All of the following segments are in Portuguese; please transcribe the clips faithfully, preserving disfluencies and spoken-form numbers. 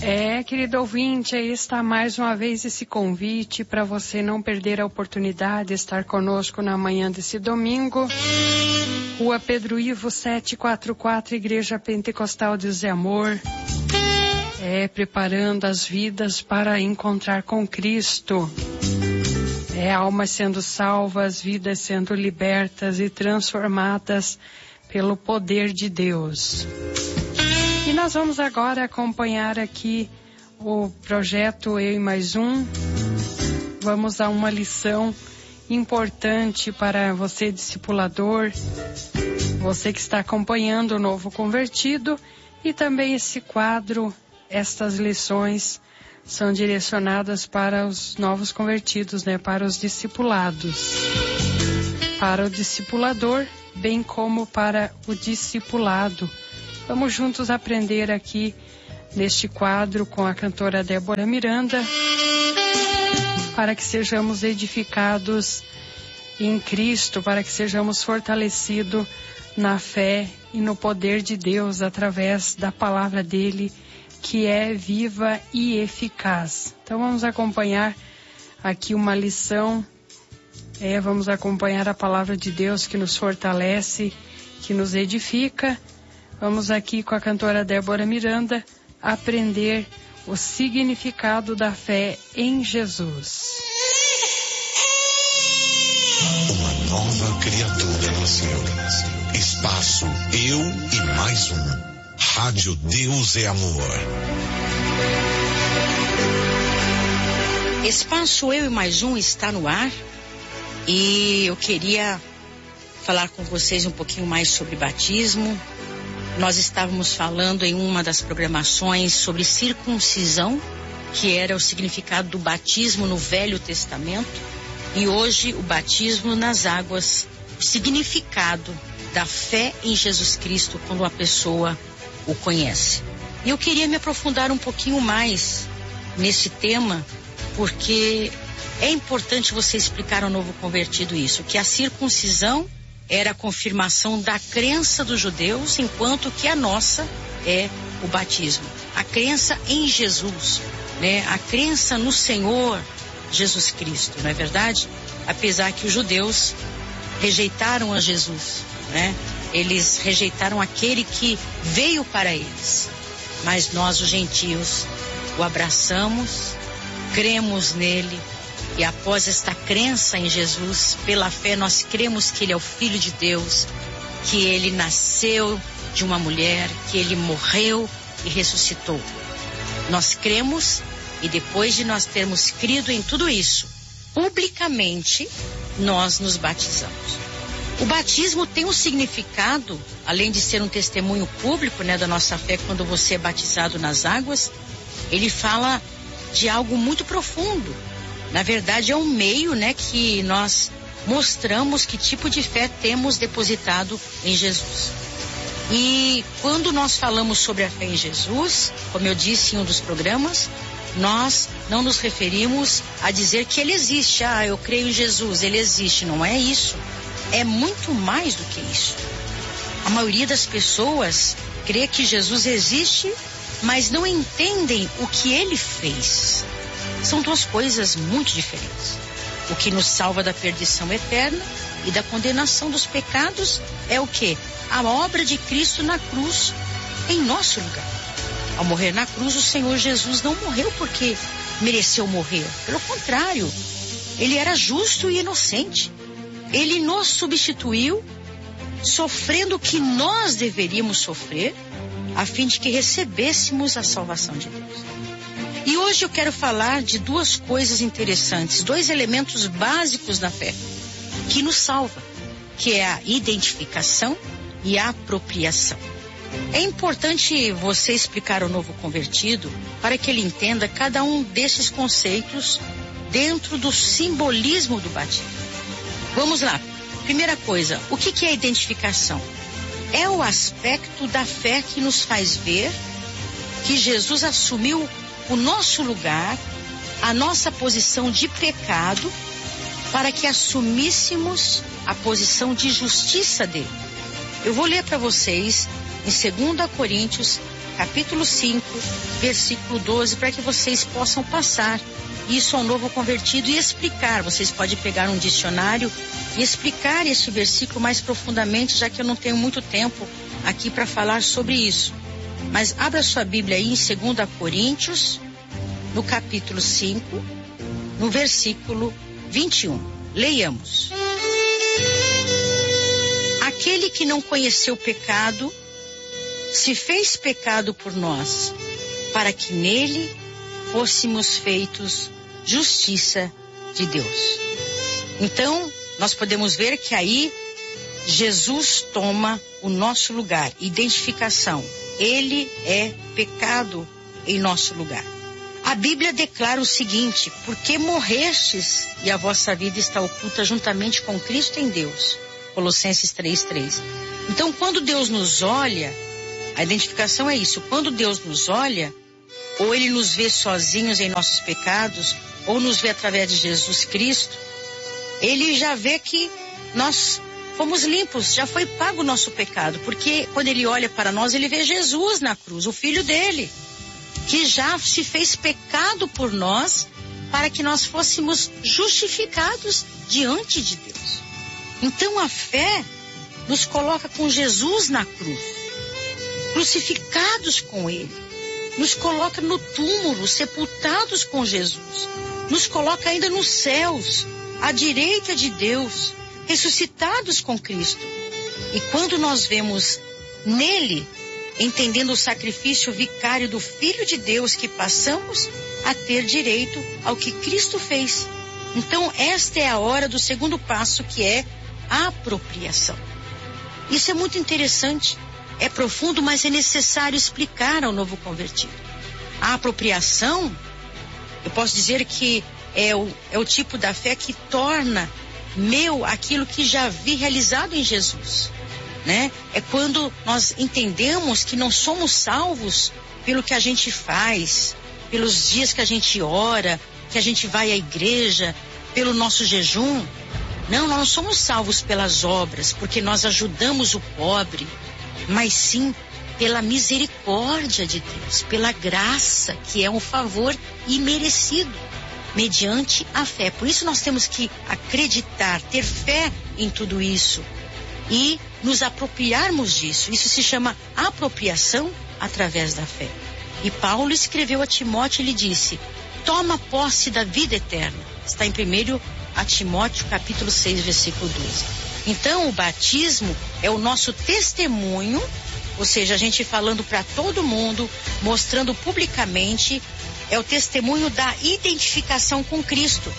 É, querido ouvinte, aí está mais uma vez esse convite para você não perder a oportunidade de estar conosco na manhã desse domingo. Rua Pedro Ivo setecentos e quarenta e quatro, Igreja Pentecostal de Zé Amor. É, preparando as vidas para encontrar com Cristo. É, almas sendo salvas, vidas sendo libertas e transformadas pelo poder de Deus. E nós vamos agora acompanhar aqui o projeto Eu e Mais Um. Vamos a uma lição importante para você, discipulador, você que está acompanhando o Novo Convertido, e também esse quadro, estas lições são direcionadas para os novos convertidos, né? Para os discipulados, para o discipulador, bem como para o discipulado. Vamos juntos aprender aqui neste quadro com a cantora Débora Miranda, para que sejamos edificados em Cristo, para que sejamos fortalecidos na fé e no poder de Deus através da palavra dele, que é viva e eficaz. Então vamos acompanhar aqui uma lição, é, vamos acompanhar a palavra de Deus que nos fortalece, que nos edifica. Vamos aqui com a cantora Débora Miranda aprender o significado da fé em Jesus. Uma nova criatura nasceu. Espaço Eu e Mais Um. Rádio Deus é Amor. Espaço Eu e Mais Um está no ar e eu queria falar com vocês um pouquinho mais sobre batismo. Nós estávamos falando em uma das programações sobre circuncisão, que era o significado do batismo no Velho Testamento, e hoje o batismo nas águas, o significado da fé em Jesus Cristo quando a pessoa o conhece. E eu queria me aprofundar um pouquinho mais nesse tema, porque é importante você explicar ao novo convertido isso, que a circuncisão era a confirmação da crença dos judeus, enquanto que a nossa é o batismo. A crença em Jesus, né? A crença no Senhor Jesus Cristo, não é verdade? Apesar que os judeus rejeitaram a Jesus, né? Eles rejeitaram aquele que veio para eles. Mas nós, os gentios, o abraçamos, cremos nele. E após esta crença em Jesus, pela fé nós cremos que ele é o Filho de Deus, que ele nasceu de uma mulher, que ele morreu e ressuscitou. Nós cremos e depois de nós termos crido em tudo isso, publicamente nós nos batizamos. O batismo tem um significado, além de ser um testemunho público, né, da nossa fé quando você é batizado nas águas, ele fala de algo muito profundo. Na verdade é um meio, né, que nós mostramos que tipo de fé temos depositado em Jesus. E quando nós falamos sobre a fé em Jesus, como eu disse em um dos programas, nós não nos referimos a dizer que ele existe. Ah, eu creio em Jesus, ele existe. Não é isso. É muito mais do que isso. A maioria das pessoas crê que Jesus existe, mas não entendem o que ele fez. São duas coisas muito diferentes. O que nos salva da perdição eterna e da condenação dos pecados é o quê? A obra de Cristo na cruz em nosso lugar. Ao morrer na cruz, o Senhor Jesus não morreu porque mereceu morrer. Pelo contrário, ele era justo e inocente. Ele nos substituiu, sofrendo o que nós deveríamos sofrer, a fim de que recebêssemos a salvação de Deus. E hoje eu quero falar de duas coisas interessantes, dois elementos básicos da fé, que nos salva, que é a identificação e a apropriação. É importante você explicar ao novo convertido para que ele entenda cada um desses conceitos dentro do simbolismo do batismo. Vamos lá. Primeira coisa, o que que é identificação? É o aspecto da fé que nos faz ver que Jesus assumiu o nosso lugar, a nossa posição de pecado, para que assumíssemos a posição de justiça dele. Eu vou ler para vocês em dois Coríntios, capítulo cinco, versículo doze, para que vocês possam passar isso ao novo convertido e explicar. Vocês podem pegar um dicionário e explicar este versículo mais profundamente, já que eu não tenho muito tempo aqui para falar sobre isso. Mas abra sua Bíblia aí em segunda Coríntios, no capítulo cinco, no versículo vinte e um. Leiamos. Aquele que não conheceu pecado, se fez pecado por nós, para que nele fôssemos feitos justiça de Deus. Então, nós podemos ver que aí Jesus toma o nosso lugar, identificação. Ele é pecado em nosso lugar. A Bíblia declara o seguinte: porque morrestes e a vossa vida está oculta juntamente com Cristo em Deus. Colossenses três, três. Então, quando Deus nos olha, a identificação é isso. Quando Deus nos olha, ou Ele nos vê sozinhos em nossos pecados, ou nos vê através de Jesus Cristo, Ele já vê que nós fomos limpos, já foi pago o nosso pecado. Porque quando Ele olha para nós, Ele vê Jesus na cruz, o Filho dele, que já se fez pecado por nós, para que nós fôssemos justificados diante de Deus. Então a fé nos coloca com Jesus na cruz, crucificados com Ele, nos coloca no túmulo, sepultados com Jesus, nos coloca ainda nos céus, à direita de Deus, ressuscitados com Cristo. E quando nós vemos nele, entendendo o sacrifício vicário do Filho de Deus, que passamos a ter direito ao que Cristo fez. Então esta é a hora do segundo passo, que é a apropriação. Isso é muito interessante, é profundo, mas é necessário explicar ao novo convertido. A apropriação, eu posso dizer que é o, é o tipo da fé que torna meu aquilo que já vi realizado em Jesus, né? É quando nós entendemos que não somos salvos pelo que a gente faz, pelos dias que a gente ora, que a gente vai à igreja, pelo nosso jejum. Não, nós não somos salvos pelas obras, porque nós ajudamos o pobre, mas sim pela misericórdia de Deus, pela graça, que é um favor imerecido, mediante a fé. Por isso nós temos que acreditar, ter fé em tudo isso e nos apropriarmos disso. Isso se chama apropriação através da fé. E Paulo escreveu a Timóteo e lhe disse: toma posse da vida eterna. Está em primeiro a Timóteo capítulo seis, versículo doze. Então o batismo é o nosso testemunho, ou seja, a gente falando para todo mundo, mostrando publicamente, é o testemunho da identificação com Cristo.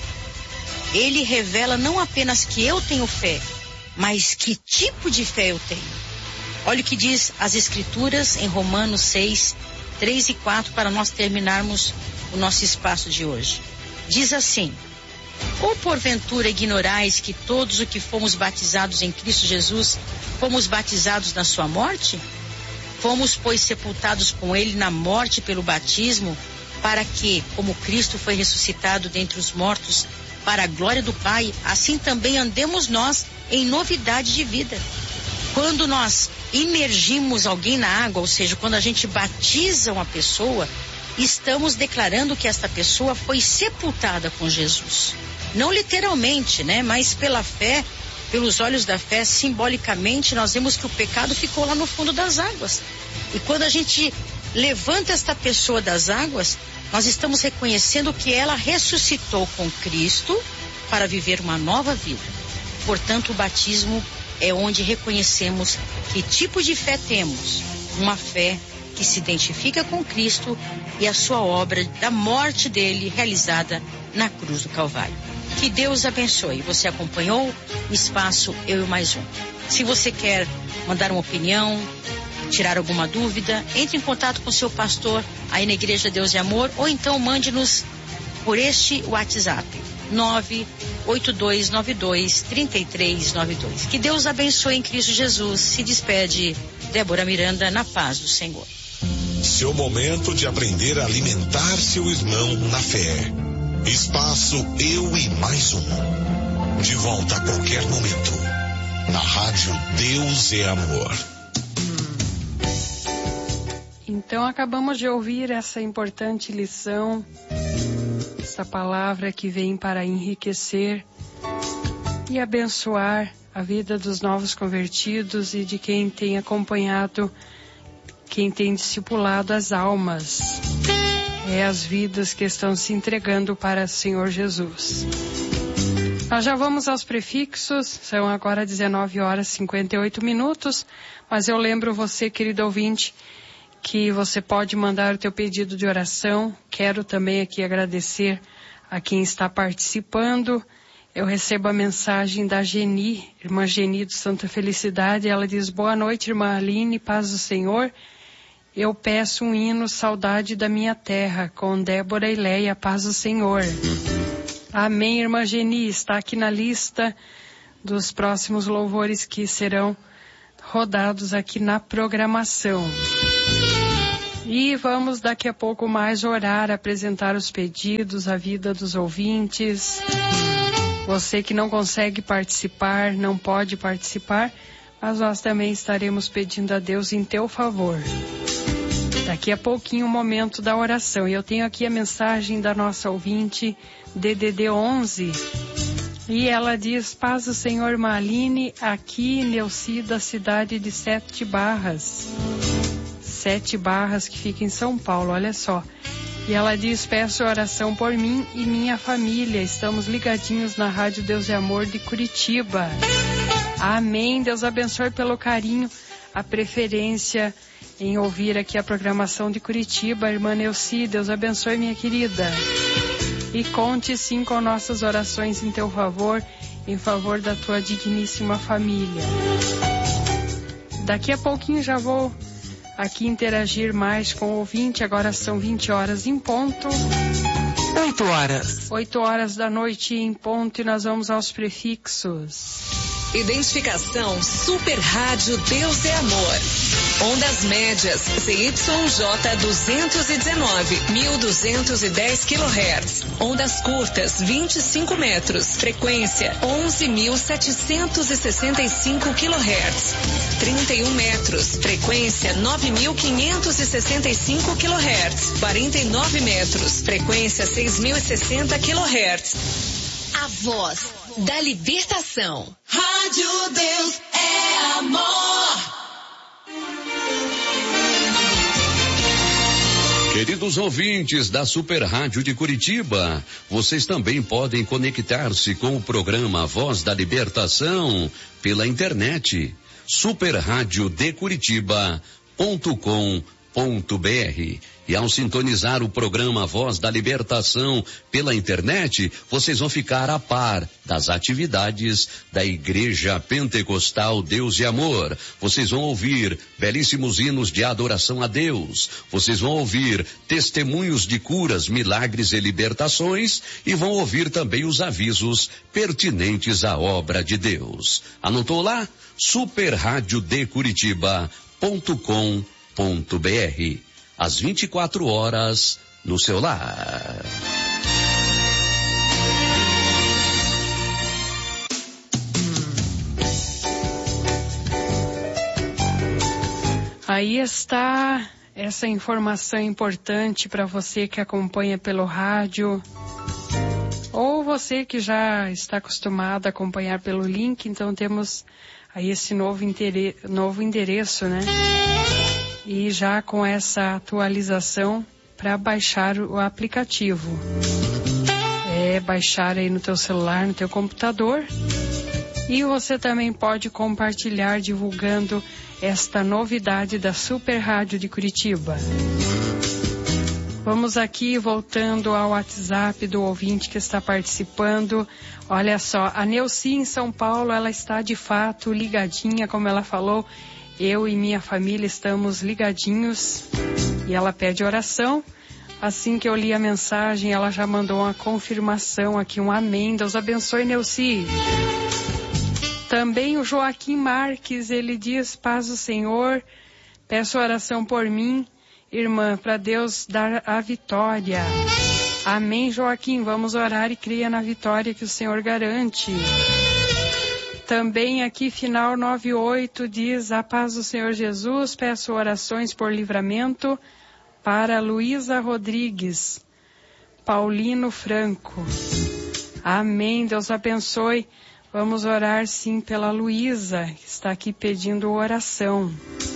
Ele revela não apenas que eu tenho fé, mas que tipo de fé eu tenho. Olha o que diz as Escrituras em Romanos seis, três e quatro, para nós terminarmos o nosso espaço de hoje. Diz assim: ou porventura ignorais que todos os que fomos batizados em Cristo Jesus, fomos batizados na sua morte? Fomos, pois, sepultados com ele na morte pelo batismo, para que, como Cristo foi ressuscitado dentre os mortos, para a glória do Pai, assim também andemos nós em novidade de vida. Quando nós imergimos alguém na água, ou seja, quando a gente batiza uma pessoa, estamos declarando que esta pessoa foi sepultada com Jesus. Não literalmente, né? Mas pela fé, pelos olhos da fé, simbolicamente, nós vemos que o pecado ficou lá no fundo das águas. E quando a gente levanta esta pessoa das águas, nós estamos reconhecendo que ela ressuscitou com Cristo para viver uma nova vida. Portanto, o batismo é onde reconhecemos que tipo de fé temos. Uma fé que se identifica com Cristo e a sua obra da morte dele realizada na cruz do Calvário. Que Deus abençoe. Você acompanhou o espaço Eu e Mais Um. Se você quer mandar uma opinião, tirar alguma dúvida, entre em contato com seu pastor aí na Igreja Deus e Amor, ou então mande-nos por este WhatsApp nove oito dois nove dois, três três nove dois. Que Deus abençoe em Cristo Jesus. Se despede Débora Miranda, na paz do Senhor. Seu momento de aprender a alimentar seu irmão na fé. Espaço Eu e Mais Um. De volta a qualquer momento. Na rádio Deus é Amor. Então Então acabamos de ouvir essa importante lição, essa palavra que vem para enriquecer e abençoar a vida dos novos convertidos e de quem tem acompanhado, quem tem discipulado as almas, é as vidas que estão se entregando para o Senhor Jesus. Nós já vamos aos prefixos, são agora dezenove horas e cinquenta e oito minutos, mas eu lembro você, querido ouvinte, que você pode mandar o teu pedido de oração. Quero também aqui agradecer a quem está participando. Eu recebo a mensagem da Geni, irmã Geni do Santa Felicidade. Ela diz: boa noite, irmã Aline, paz do Senhor. Eu peço um hino, Saudade da Minha Terra, com Débora e Leia, paz do Senhor. Amém, irmã Geni, está aqui na lista dos próximos louvores que serão rodados aqui na programação. E vamos daqui a pouco mais orar, apresentar os pedidos, a vida dos ouvintes. Você que não consegue participar, não pode participar, mas nós também estaremos pedindo a Deus em teu favor. Daqui a pouquinho o momento da oração. E eu tenho aqui a mensagem da nossa ouvinte, D D D onze. E ela diz: paz do Senhor, Maline, aqui Neuci, da cidade de Sete Barras. Sete Barras, que fica em São Paulo, olha só. E ela diz: peço oração por mim e minha família. Estamos ligadinhos na Rádio Deus e Amor de Curitiba. Amém. Deus abençoe pelo carinho, a preferência em ouvir aqui a programação de Curitiba. Irmã Neuci, Deus abençoe, minha querida. E conte sim com nossas orações em teu favor, em favor da tua digníssima família. Daqui a pouquinho já vou aqui interagir mais com o ouvinte. Agora são vinte horas em ponto. Oito horas. Oito horas da noite em ponto, e nós vamos aos prefixos. Identificação Super Rádio Deus é Amor. Ondas médias C Y J duzentos e dezenove, mil duzentos e dez quilohertz. Ondas curtas vinte e cinco metros. Frequência onze mil setecentos e sessenta e cinco quilohertz. trinta e um metros. Frequência nove mil quinhentos e sessenta e cinco quilohertz. quarenta e nove metros. Frequência seis mil e sessenta quilohertz. A voz da libertação. Rádio Deus é Amor. Queridos ouvintes da Super Rádio de Curitiba, vocês também podem conectar-se com o programa Voz da Libertação pela internet, super rádio de curitiba ponto com ponto br. E ao sintonizar o programa Voz da Libertação pela internet, vocês vão ficar a par das atividades da Igreja Pentecostal Deus e Amor. Vocês vão ouvir belíssimos hinos de adoração a Deus. Vocês vão ouvir testemunhos de curas, milagres e libertações, e vão ouvir também os avisos pertinentes à obra de Deus. Anotou lá? super rádio de curitiba ponto com ponto br. Às vinte e quatro horas no seu lar. Aí está essa informação importante para você que acompanha pelo rádio, ou você que já está acostumado a acompanhar pelo link. Então temos aí esse novo, endere- novo endereço, né? E já com essa atualização para baixar o aplicativo. É baixar aí no teu celular, no teu computador. E você também pode compartilhar divulgando esta novidade da Super Rádio de Curitiba. Vamos aqui voltando ao WhatsApp do ouvinte que está participando. Olha só, a Neuci em São Paulo, ela está de fato ligadinha, como ela falou. Eu e minha família estamos ligadinhos, e ela pede oração. Assim que eu li a mensagem, ela já mandou uma confirmação aqui, um amém. Deus abençoe, Neuci. Também o Joaquim Marques, ele diz: paz do Senhor, peço oração por mim, irmã, para Deus dar a vitória. Amém, Joaquim, vamos orar e creia na vitória que o Senhor garante. Também aqui, final nove oito, diz: a paz do Senhor Jesus, peço orações por livramento para Luísa Rodrigues, Paulino Franco. Amém, Deus abençoe. Vamos orar sim pela Luísa, que está aqui pedindo oração.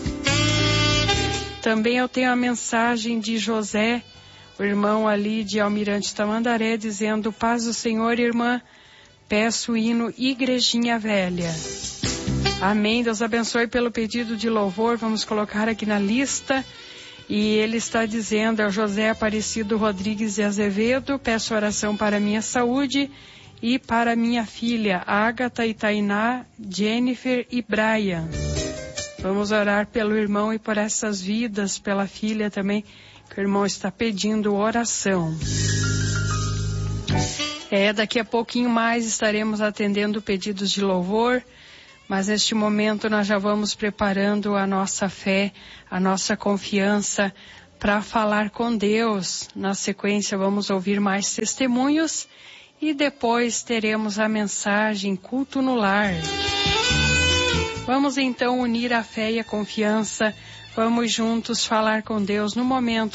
Também eu tenho a mensagem de José, o irmão ali de Almirante Tamandaré, dizendo: paz do Senhor, irmã, peço o hino Igrejinha Velha. Amém, Deus abençoe pelo pedido de louvor, vamos colocar aqui na lista. E ele está dizendo: é o José Aparecido Rodrigues de Azevedo, peço oração para minha saúde e para minha filha, Ágata e Tainá, Jennifer e Brian. Vamos orar pelo irmão e por essas vidas, pela filha também, que o irmão está pedindo oração. É, daqui a pouquinho mais estaremos atendendo pedidos de louvor, mas neste momento nós já vamos preparando a nossa fé, a nossa confiança para falar com Deus. Na sequência vamos ouvir mais testemunhos e depois teremos a mensagem Culto no Lar. Vamos então unir a fé e a confiança, vamos juntos falar com Deus no momento